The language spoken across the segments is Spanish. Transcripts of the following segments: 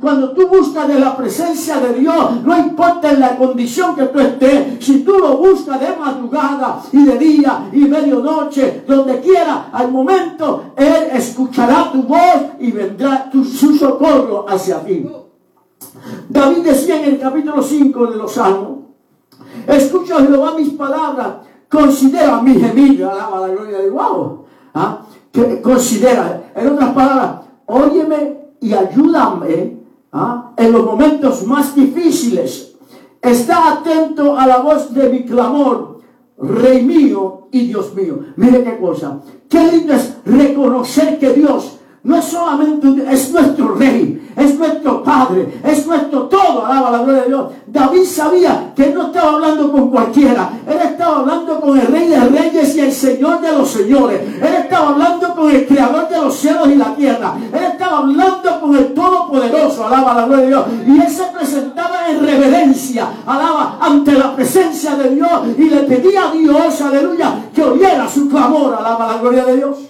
Cuando tú buscas de la presencia de Dios, no importa en la condición que tú estés, si tú lo buscas de madrugada y de día y medianoche, donde quiera, al momento, Él escuchará tu voz y vendrá su socorro hacia ti. David decía en el capítulo 5 de los Salmos: escucha, Jehová, mis palabras, considera mi gemido. Alaba la gloria de Dios. Wow. Que considera, en otras palabras, óyeme y ayúdame en los momentos más difíciles. Está atento a la voz de mi clamor, Rey mío y Dios mío. Mire qué cosa, qué lindo es reconocer que Dios no es solamente, es nuestro Rey, es nuestro Padre, es nuestro todo. Alaba la gloria de Dios. David sabía que él no estaba hablando con cualquiera. Él estaba hablando con el Rey de Reyes y el Señor de los Señores. Él estaba hablando con el Creador de los cielos y la tierra. Él estaba hablando con el Todopoderoso. Alaba la gloria de Dios. Y él se presentaba en reverencia, alaba, ante la presencia de Dios, y le pedía a Dios, aleluya, que oyera su clamor. Alaba la gloria de Dios.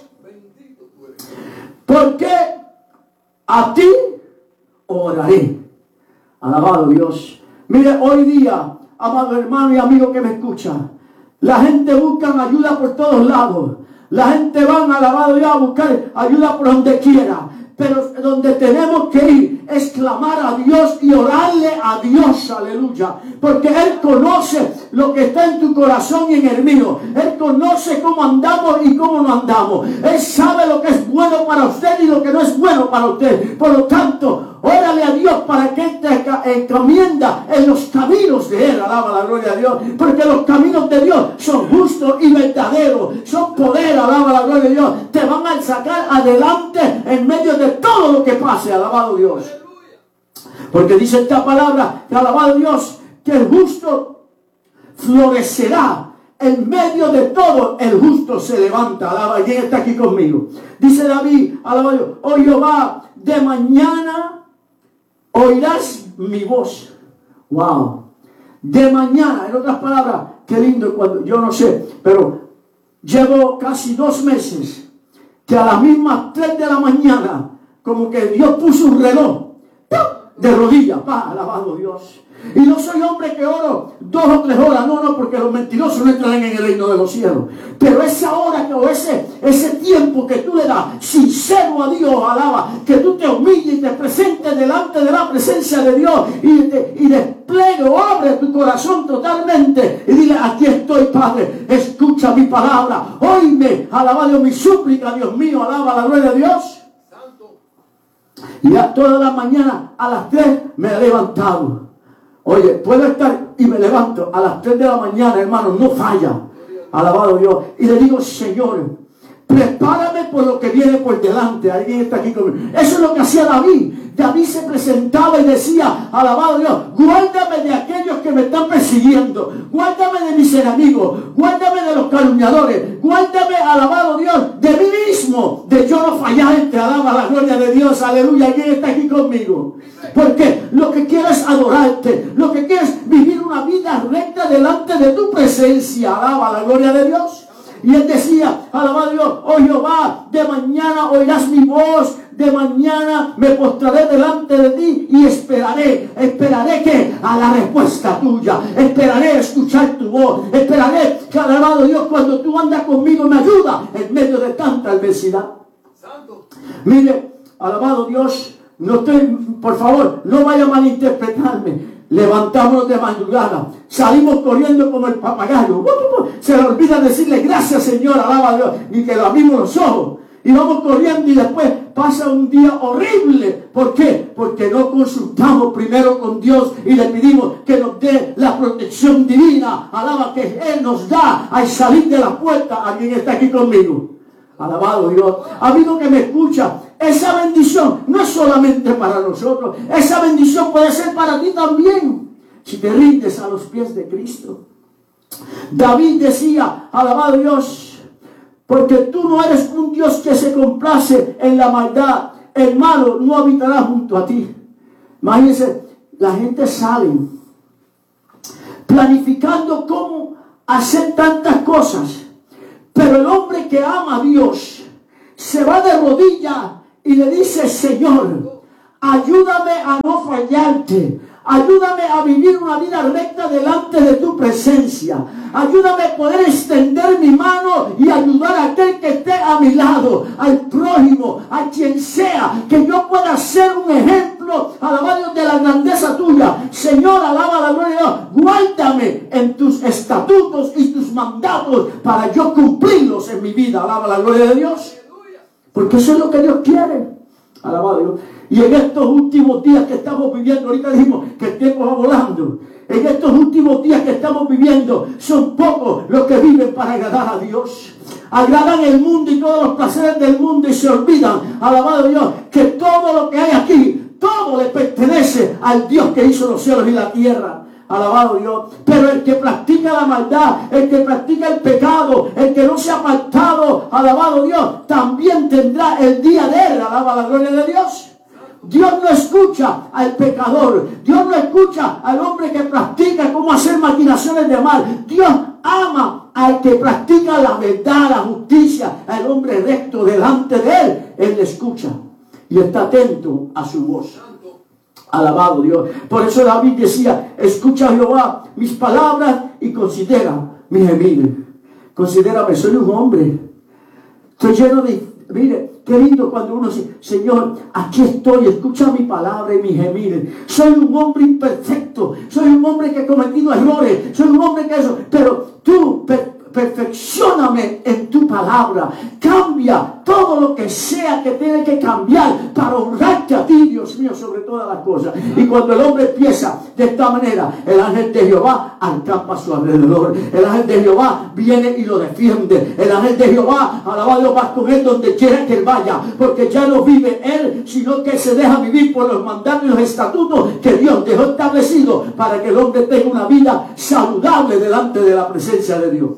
Porque a ti oraré. Alabado Dios. Mire, hoy día, amado hermano y amigo que me escucha, la gente busca ayuda por todos lados. La gente va, alabado Dios, a buscar ayuda por donde quiera. Pero donde tenemos que ir es clamar a Dios y orarle a Dios, aleluya. Porque Él conoce lo que está en tu corazón y en el mío. Él conoce cómo andamos y cómo no andamos. Él sabe lo que es bueno para usted y lo que no es bueno para usted. Por lo tanto, órale a Dios para que Él te encomienda en los caminos de Él. Alaba la gloria a Dios. Porque los caminos de Dios son justos y verdaderos. Son poder, alaba la gloria de Dios. Te van a sacar adelante en medio de todo lo que pase. Alabado Dios. Porque dice esta palabra, que alabado Dios, que el justo florecerá. En medio de todo, el justo se levanta. Alaba, ¿quién está aquí conmigo? Dice David, alaba Dios: oh Jehová, de mañana oirás mi voz. Wow. De mañana, en otras palabras, qué lindo, cuando yo no sé, pero llevo casi 2 meses que a las mismas 3 de la mañana, como que Dios puso un reloj de rodillas, alabado Dios. Y no soy hombre que oro 2 o 3 horas, no, porque los mentirosos no entrarán en el reino de los cielos. Pero esa hora o ese tiempo que tú le das sincero a Dios, alaba, que tú te humilles y te presentes delante de la presencia de Dios y despliegue o abre tu corazón totalmente y dile: aquí estoy, Padre, escucha mi palabra, oíme, alaba Dios mi súplica, Dios mío, alaba la gloria de Dios. Y a toda la mañana a las 3 me he levantado. Oye, puedo estar y me levanto a las 3 de la mañana, hermano, no falla. Alabado Dios. Y le digo: Señor, prepárame por lo que viene por delante. Alguien está aquí conmigo. Eso es lo que hacía David. David se presentaba y decía: alabado Dios, guárdame de aquellos que me están persiguiendo, guárdame de mis enemigos, guárdame de los calumniadores, guárdame, alabado Dios, de mí mismo, de yo no fallarte. Alaba la gloria de Dios, aleluya. ¿Alguien está aquí conmigo? Porque lo que quiero es adorarte, lo que quiero es vivir una vida recta delante de tu presencia. Alaba la gloria de Dios. Y él decía: alabado Dios, oh Jehová, de mañana oirás mi voz, de mañana me postraré delante de ti y esperaré que a la respuesta tuya, esperaré escuchar tu voz, esperaré que, alabado Dios, cuando tú andas conmigo me ayuda en medio de tanta adversidad. Santo. Mire, alabado Dios, por favor, no vaya a malinterpretarme. Levantamos de madrugada, salimos corriendo como el papagayo, se le olvida decirle gracias, Señor, alaba a Dios, y que lo abrimos los ojos y vamos corriendo, y después pasa un día horrible. ¿Por qué? Porque no consultamos primero con Dios y le pedimos que nos dé la protección divina, alaba, que Él nos da al salir de la puerta. ¿Alguien está aquí conmigo? Alabado Dios. Amigo que me escucha, esa bendición no es solamente para nosotros, esa bendición puede ser para ti también, si te rindes a los pies de Cristo. David decía: alabado Dios, porque tú no eres un Dios que se complace en la maldad, el malo no habitará junto a ti. Imagínense, la gente sale planificando cómo hacer tantas cosas, pero el hombre que ama a Dios se va de rodillas y le dice: Señor, ayúdame a no hallarte. Ayúdame a vivir una vida recta delante de tu presencia. Ayúdame a poder extender mi mano y ayudar a aquel que esté a mi lado, al prójimo, a quien sea, que yo pueda ser un ejemplo, alabado, de la grandeza tuya. Señor, alaba la gloria de Dios. Guárdame en tus estatutos y tus mandatos para yo cumplirlos en mi vida. Alaba la gloria de Dios. Porque eso es lo que Dios quiere. Alabado Dios. Y en estos últimos días que estamos viviendo, ahorita dijimos que el tiempo va volando. En estos últimos días que estamos viviendo, son pocos los que viven para agradar a Dios. Agradan el mundo y todos los placeres del mundo y se olvidan, alabado Dios, que todo lo que hay aquí, todo le pertenece al Dios que hizo los cielos y la tierra. Alabado Dios. Pero el que practica la maldad, el que practica el pecado, el que no se ha apartado, alabado Dios, también tendrá el día de él. Alaba la gloria de Dios. Dios no escucha al pecador. Dios no escucha al hombre que practica cómo hacer maquinaciones de mal. Dios ama al que practica la verdad, la justicia, al hombre recto delante de él. Él le escucha y está atento a su voz. Alabado Dios. Por eso David decía: escucha, Jehová, mis palabras y considera mi gemir. Considérame, soy un hombre. Estoy lleno de... Mire, qué lindo cuando uno dice: Señor, aquí estoy, escucha mi palabra y mi gemir. Soy un hombre imperfecto, soy un hombre que he cometido errores, soy un hombre que eso, pero tú perfeccióname en tu palabra. Cambia todo lo que sea que tiene que cambiar para honrarte a ti, Dios mío, sobre todas las cosas. Y cuando el hombre empieza de esta manera, el ángel de Jehová acampa a su alrededor. El ángel de Jehová viene y lo defiende. El ángel de Jehová, alabado Dios, va con él donde quiera que él vaya, porque ya no vive él, sino que se deja vivir por los mandatos y los estatutos que Dios dejó establecido para que el hombre tenga una vida saludable delante de la presencia de Dios.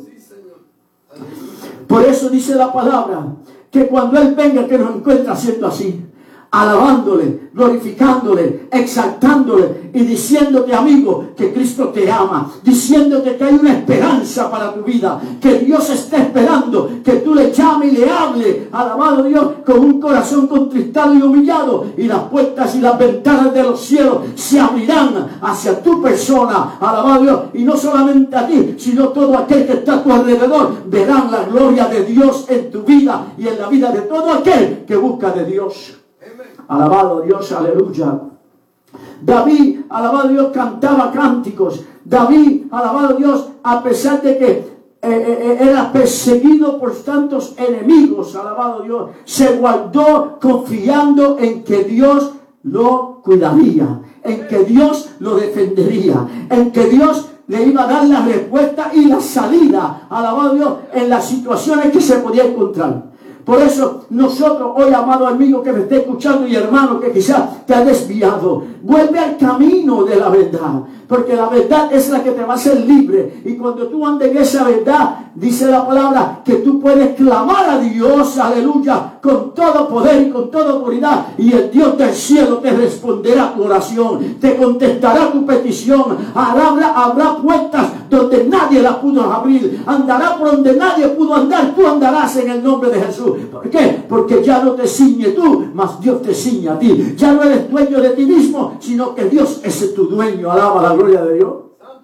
Por eso dice la palabra que cuando Él venga, que nos encuentre haciendo así, alabándole, glorificándole, exaltándole y diciéndote, amigo, que Cristo te ama, diciéndote que hay una esperanza para tu vida, que Dios está esperando que tú le llames y le hables, alabado Dios, con un corazón contristado y humillado, y las puertas y las ventanas de los cielos se abrirán hacia tu persona, alabado Dios, y no solamente a ti, sino todo aquel que está a tu alrededor, verán la gloria de Dios en tu vida y en la vida de todo aquel que busca de Dios. Alabado Dios, aleluya. David, alabado Dios, cantaba cánticos. David, alabado Dios, a pesar de que era perseguido por tantos enemigos, alabado Dios, se guardó confiando en que Dios lo cuidaría, en que Dios lo defendería, en que Dios le iba a dar la respuesta y la salida, alabado Dios, en las situaciones que se podía encontrar. Por eso nosotros hoy, amado amigo que me esté escuchando y hermano que quizás te ha desviado, vuelve al camino de la verdad, porque la verdad es la que te va a hacer libre. Y cuando tú andes en esa verdad, dice la palabra que tú puedes clamar a Dios, aleluya, con todo poder y con toda autoridad, y el Dios del cielo te responderá tu oración, te contestará tu petición. Habrá puertas donde nadie las pudo abrir, andará por donde nadie pudo andar, tú andarás en el nombre de Jesús. ¿Por qué? Porque ya no te ciñe tú, mas Dios te ciñe a ti. Ya no eres dueño de ti mismo, sino que Dios es tu dueño. Alaba la gloria de Dios.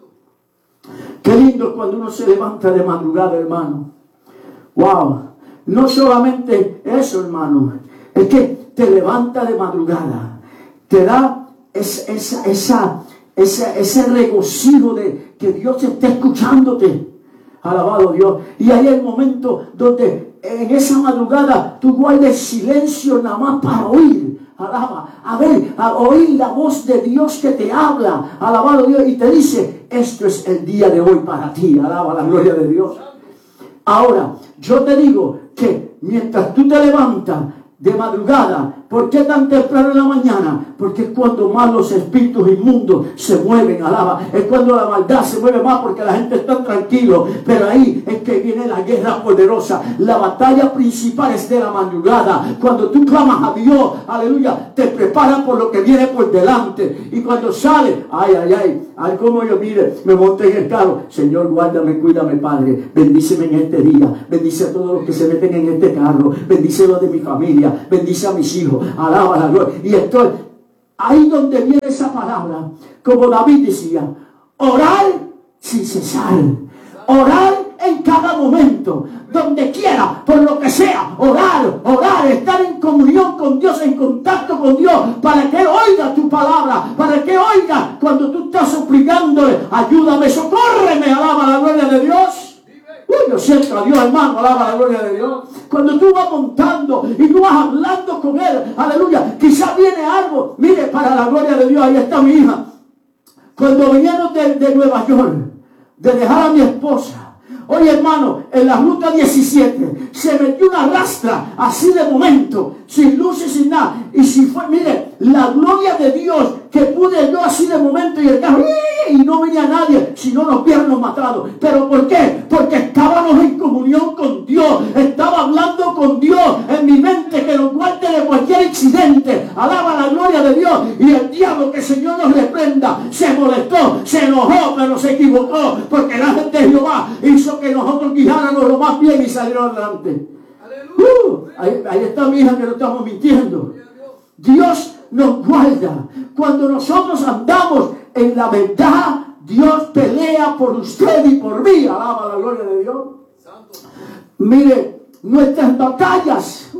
Qué lindo cuando uno se levanta de madrugada, hermano. Wow. No solamente eso, hermano, es que te levanta de madrugada, te da ese regocijo de que Dios está escuchándote. Alabado Dios. Y hay el momento donde en esa madrugada tú guardes silencio nada más para oír. Alaba, a oír la voz de Dios que te habla. Alabado Dios. Y te dice: esto es el día de hoy para ti. Alaba la gloria de Dios. Ahora, yo te digo que mientras tú te levantas de madrugada, ¿por qué tan temprano en la mañana? Porque es cuando más los espíritus inmundos se mueven, alaba. Es cuando la maldad se mueve más, porque la gente está tranquilo. Pero ahí es que viene la guerra poderosa. La batalla principal es de la madrugada. Cuando tú clamas a Dios, aleluya, te preparan por lo que viene por delante. Y cuando sale, ay, como yo, mire, me monté en el carro. Señor, guárdame, cuídame, Padre. Bendíceme en este día. Bendice a todos los que se meten en este carro. Bendice a los de mi familia. Bendice a mis hijos. Alaba la gloria. Y estoy ahí donde viene esa palabra, como David decía, orar sin cesar, orar en cada momento, donde quiera, por lo que sea, orar, estar en comunión con Dios, en contacto con Dios, para que Él oiga tu palabra, para que oiga cuando tú estás suplicándole, ayúdame, socórreme, alaba la gloria de Dios. Yo siento a Dios, hermano, alaba la gloria de Dios. Cuando tú vas montando y tú vas hablando con Él, aleluya, quizás viene algo, mire, para la gloria de Dios, ahí está mi hija. Cuando veníamos de Nueva York, de dejar a mi esposa, oye hermano, en la ruta 17 se metió una rastra así de momento, sin luces, sin nada. Y si fue, mire, la gloria de Dios, que pude yo así de momento y el carro, y no venía nadie, sino nos hubiéramos matado. ¿Pero por qué? Porque estábamos en comunión con Dios, estaba hablando con Dios en mi mente, que nos guarde de cualquier accidente. Alaba la gloria de Dios. Y el diablo, que el Señor nos reprenda, se molestó, se enojó, pero se equivocó, porque la gente de Jehová hizo que nosotros guiáramos lo más bien y salieron adelante. Ahí está mi hija, que no estamos mintiendo. Dios nos guarda. Cuando nosotros andamos en la verdad, Dios pelea por usted y por mí. Alaba la gloria de Dios. Mire, nuestras batallas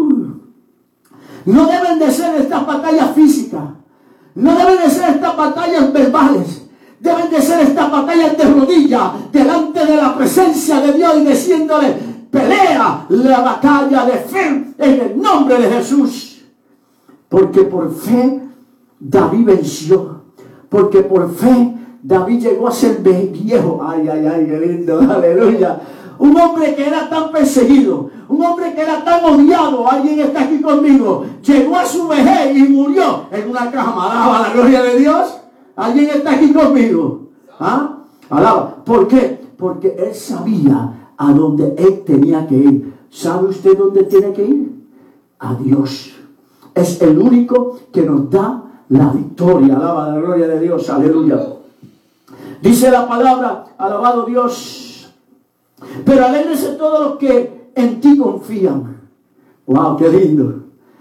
no deben de ser estas batallas físicas, no deben de ser estas batallas verbales. Deben de ser estas batallas de rodillas delante de la presencia de Dios y diciéndole, pelea la batalla de fe en el nombre de Jesús. Porque por fe David venció. Porque por fe David llegó a ser viejo. Ay, qué lindo, aleluya. Un hombre que era tan perseguido, un hombre que era tan odiado, alguien está aquí conmigo, llegó a su vejez y murió en una cama. Alaba la gloria de Dios. ¿Alguien está aquí conmigo? ¿Ah? Alaba. ¿Por qué? Porque él sabía a dónde él tenía que ir. ¿Sabe usted dónde tiene que ir? A Dios. Es el único que nos da la victoria. Alaba la gloria de Dios. Aleluya. Dice la palabra, alabado Dios. Pero alégrense todos los que en ti confían. Wow, qué lindo.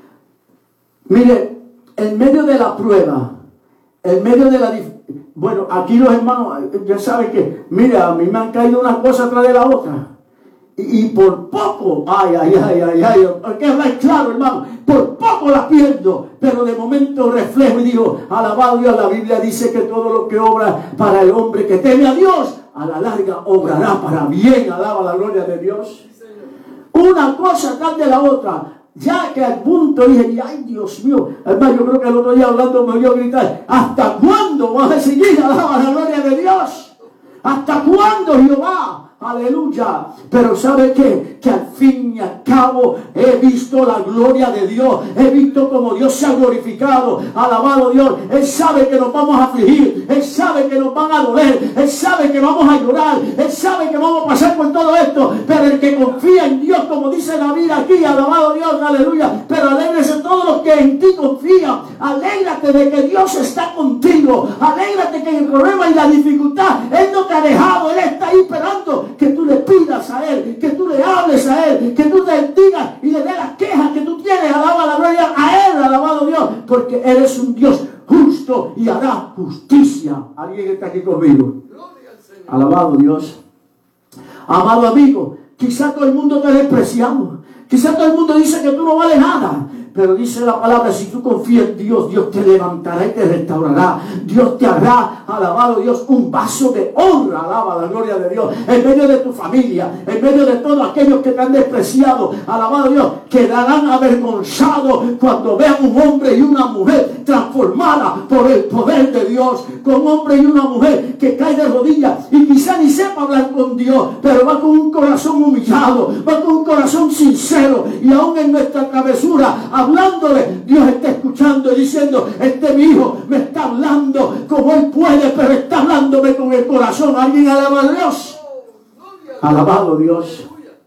Mire, en medio de la prueba, en medio de la... Bueno, aquí los hermanos ya saben que, mira, a mí me han caído una cosa atrás de la otra. Y por poco, hay que hablar claro, hermano, por poco la pierdo, pero de momento reflejo y digo, alabado Dios, la Biblia dice que todo lo que obra para el hombre que teme a Dios, a la larga obrará para bien. Alaba la gloria de Dios. Una cosa atrás de la otra. Ya que al punto dije, ay Dios mío, hermano, yo creo que el otro día hablando me oyó gritar, ¿hasta cuándo vas a seguir? Alaba la gloria de Dios. ¿Hasta cuándo, Jehová? Aleluya. Pero ¿sabe qué? Que al fin y al cabo he visto la gloria de Dios. He visto como Dios se ha glorificado. Alabado Dios. Él sabe que nos vamos a afligir. Él sabe que nos van a doler. Él sabe que vamos a llorar. Él sabe que vamos a pasar por todo esto. Pero el que confía en Dios, como dice David aquí, alabado Dios, aleluya. Pero alégrese todos los que en ti confían. Alégrate de que Dios está contigo. Alégrate que en el problema y la dificultad Él no te ha dejado. Él está ahí esperando que tú le pidas a Él, que tú le hables a Él, que tú le digas y le des las quejas que tú tienes. Alaba la gloria a Él, alabado Dios, porque Él es un Dios justo y hará justicia. ¿Alguien está aquí conmigo? Alabado Dios. Amado amigo, quizá todo el mundo te despreciamos, quizá todo el mundo dice que tú no vales nada. Pero dice la palabra, si tú confías en Dios, Dios te levantará y te restaurará. Dios te hará, alabado Dios, un vaso de honra. Alaba la gloria de Dios. En medio de tu familia, en medio de todos aquellos que te han despreciado, alabado Dios, quedarán avergonzados cuando vean un hombre y una mujer transformada por el poder de Dios. Con un hombre y una mujer que cae de rodillas y quizá ni sepa hablar con Dios, pero va con un corazón humillado, va con un corazón sincero, y aún en nuestra travesura, hablándole, Dios está escuchando y diciendo, este mi hijo me está hablando como él puede, pero está hablándome con el corazón. ¿Alguien alaba a Dios? Alabado Dios.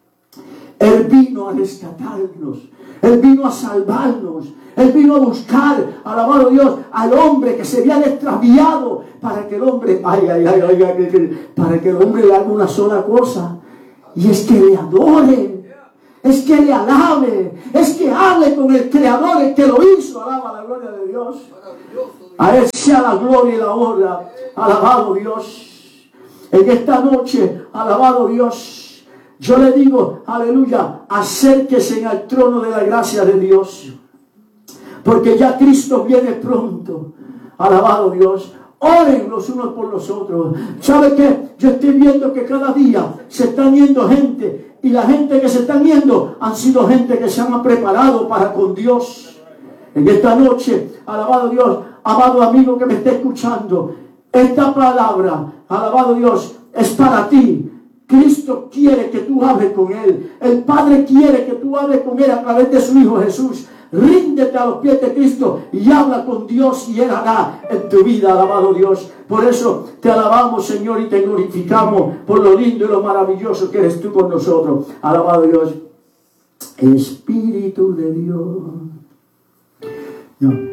Él vino a rescatarnos, Él vino a salvarnos, Él vino a buscar, alabado Dios, al hombre que se había extraviado, para que el hombre, para que el hombre le haga una sola cosa, y es que le adore. es que le alabe, es que hable con el Creador, el que lo hizo. Alaba la gloria de Dios. A Él sea la gloria y la honra. Alabado Dios. En esta noche, alabado Dios, yo le digo, aleluya, acérquese al trono de la gracia de Dios, porque ya Cristo viene pronto. Alabado Dios. Oren los unos por los otros. ¿Sabe qué? Yo estoy viendo que cada día se están yendo gente, y la gente que se están yendo han sido gente que se han preparado para con Dios. En esta noche, alabado Dios, amado amigo que me está escuchando, esta palabra, alabado Dios, es para ti. Cristo quiere que tú hables con Él. El Padre quiere que tú hables con Él a través de su Hijo Jesús. Ríndete a los pies de Cristo y habla con Dios, y Él hará en tu vida, alabado Dios. Por eso te alabamos, Señor, y te glorificamos por lo lindo y lo maravilloso que eres tú con nosotros. Alabado Dios. Espíritu de Dios. No.